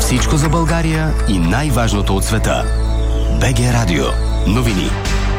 Всичко за България и най-важното от света. БГ Радио. Новини.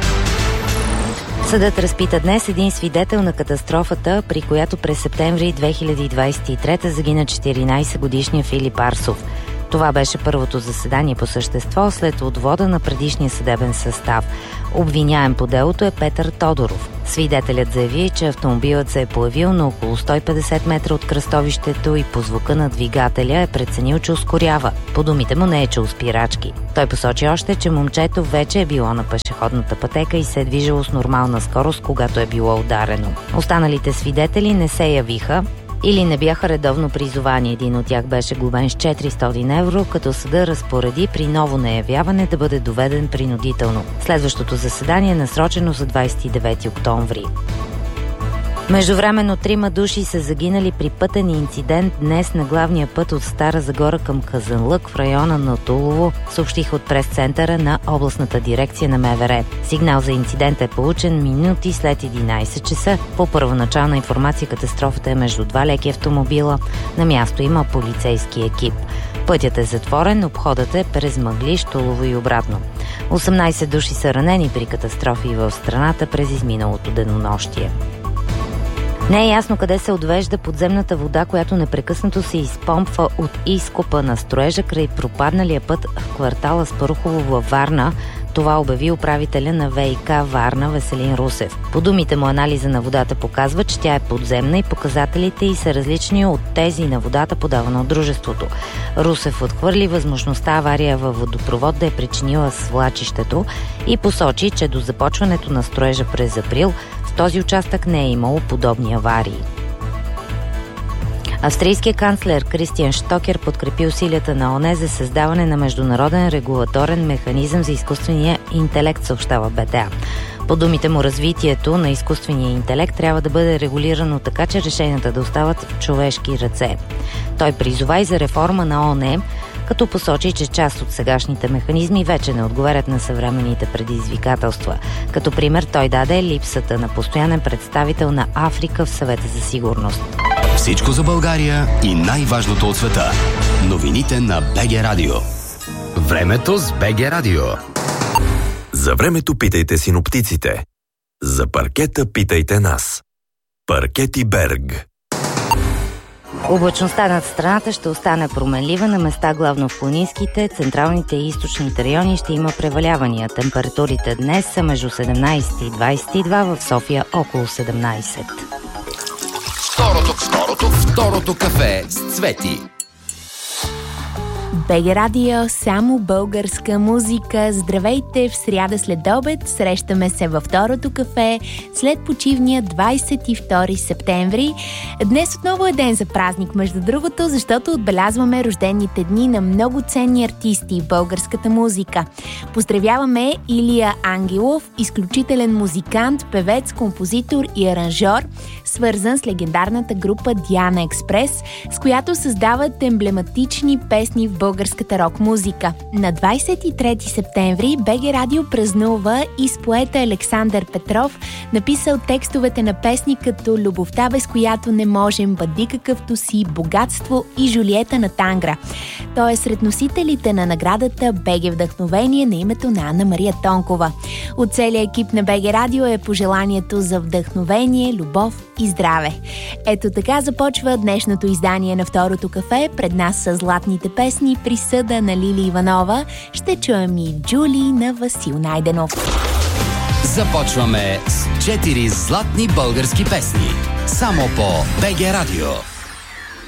Съдът разпита днес един свидетел на катастрофата, при която през септември 2023 загина 14-годишния Филип Арсов. Това беше първото заседание по същество след отвода на предишния съдебен състав. Обвиняем по делото е Петър Тодоров. Свидетелят заяви, че автомобилът се е появил на около 150 метра от кръстовището и по звука на двигателя е преценил, че ускорява. По думите му не е чул спирачки. Той посочи още, че момчето вече е било на пешеходната пътека и се е движило с нормална скорост, когато е било ударено. Останалите свидетели не се явиха или не бяха редовно призовани. Един от тях беше глобен с 400 евро, като съда разпореди при ново неявяване да бъде доведен принудително. Следващото заседание е насрочено за 29 октомври. Междувременно 3 души са загинали при пътен инцидент днес на главния път от Стара Загора към Казанлък в района на Тулово, съобщиха от прес-центъра на областната дирекция на МВР. Сигнал за инцидент е получен минути след 11 часа. По първоначална информация катастрофата е между 2 леки автомобила. На място има полицейски екип. Пътят е затворен, обходът е през Мъглиж, Тулово и обратно. 18 души са ранени при катастрофи в страната през изминалото денонощие. Не е ясно къде се отвежда подземната вода, която непрекъснато се изпомпва от изкопа на строежа край пропадналия път в квартала Спарухово във Варна. Това обяви управителя на ВиК Варна Веселин Русев. По думите му, анализа на водата показва, че тя е подземна и показателите й са различни от тези на водата, подавана от дружеството. Русев отхвърли възможността авария във водопровод да е причинила свлачището и посочи, че до започването на строежа през април в този участък не е имало подобни аварии. Австрийският канцлер Кристиан Штокер подкрепи усилията на ООН за създаване на международен регулаторен механизъм за изкуствения интелект, съобщава БТА. По думите му, развитието на изкуствения интелект трябва да бъде регулирано така, че решенията да остават в човешки ръце. Той призова и за реформа на ООН, като посочи, че част от сегашните механизми вече не отговарят на съвременните предизвикателства. Като пример той даде липсата на постоянен представител на Африка в Съвета за сигурност. Всичко за България и най-важното от света. Новините на БГ Радио. Времето с БГ Радио. За времето питайте синоптиците. За паркета питайте нас. Паркети Берг. Облачността над страната ще остане променлива, на места главно в планинските, централните и източните райони ще има превалявания. Температурите днес са между 17 и 22, в София около 17. Второто кафе с Цвети. БГ Радио, само българска музика. Здравейте, в сряда след обед срещаме се във второто кафе след почивния 22 септември. Днес отново е ден за празник, между другото, защото отбелязваме рождените дни на много ценни артисти в българската музика. Поздравяваме Илия Ангелов, изключителен музикант, певец, композитор и аранжьор, свързан с легендарната група Диана Експрес, с която създават емблематични песни в българската рок-музика. На 23 септември БГ Радио празнува и с поета Александър Петров, написал текстовете на песни като "Любовта, без която не можем", "Бъди какъвто си", "Богатство" и "Жулиета на Тангра". Той е сред носителите на наградата БГ Вдъхновение на името на Анна Мария Тонкова. От целия екип на БГ Радио е пожеланието за вдъхновение, любов и здраве. Ето така започва днешното издание на второто кафе. Пред нас са златните песни, присъда на Лили Иванова. Ще чуем и Джули на Васил Найденов. Започваме с 4 златни български песни. Само по БГ Радио.